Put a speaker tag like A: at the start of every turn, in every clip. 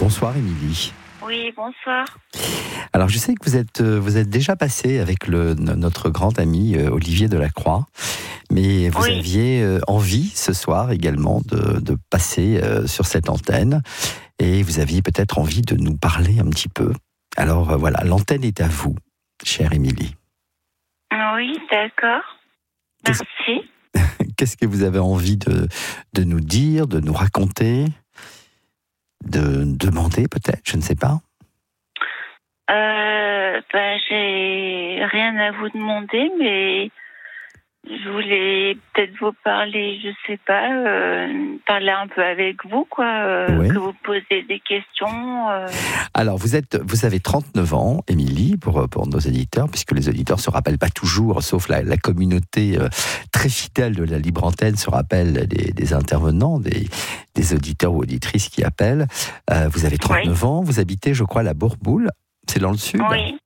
A: Bonsoir Émilie.
B: Oui, bonsoir.
A: Alors je sais que vous êtes déjà passé avec notre grand ami Olivier Delacroix, mais vous aviez envie ce soir également de passer sur cette antenne, et vous aviez peut-être envie de nous parler un petit peu. Alors voilà, l'antenne est à vous, chère Émilie.
B: Oui, d'accord. Merci.
A: Qu'est-ce que vous avez envie de nous dire, de nous raconter, de demander peut-être, je ne sais pas.
B: J'ai rien à vous demander, mais je voulais peut-être vous parler, je sais pas, parler un peu avec vous, quoi,
A: Oui.
B: que vous posez des questions.
A: Alors, vous avez 39 ans, Émilie, pour nos auditeurs, puisque les auditeurs se rappellent pas toujours, sauf la communauté très fidèle de la Libre Antenne se rappelle des intervenants, des auditeurs ou auditrices qui appellent. Vous avez 39 ans, vous habitez, je crois, à la Bourboule, c'est dans le sud ?
B: Oui.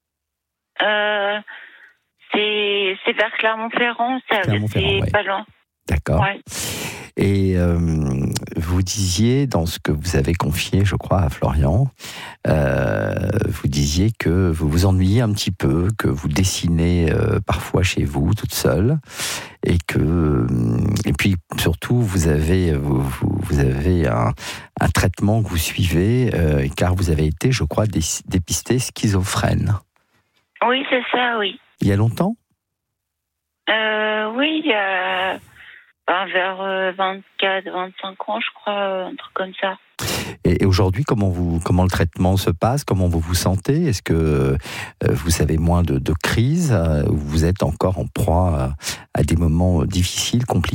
B: C'est vers Clermont-Ferrand,
A: Clermont-Ferrand,
B: c'est pas loin.
A: D'accord.
B: Ouais.
A: Et vous disiez, dans ce que vous avez confié, je crois, à Florian, vous disiez que vous vous ennuyez un petit peu, que vous dessinez parfois chez vous, toute seule, et puis surtout, vous avez un traitement que vous suivez, car vous avez été, je crois, dépisté schizophrène.
B: Oui, c'est ça, oui.
A: Il y a longtemps ?
B: Oui, il y a vers 24, 25 ans, je crois, un truc comme ça.
A: Et aujourd'hui, comment le traitement se passe ? Comment vous vous sentez ? Est-ce que vous avez moins de crises ? Ou vous êtes encore en proie à des moments difficiles, compliqués ?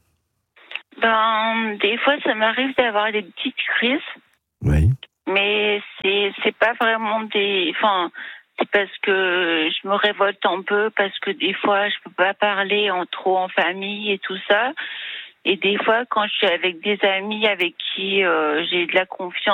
B: Des fois, ça m'arrive d'avoir des petites crises.
A: Oui.
B: Mais c'est pas vraiment c'est parce que je me révolte un peu, parce que des fois, je peux pas parler trop en famille et tout ça. Et des fois, quand je suis avec des amis avec qui j'ai de la confiance,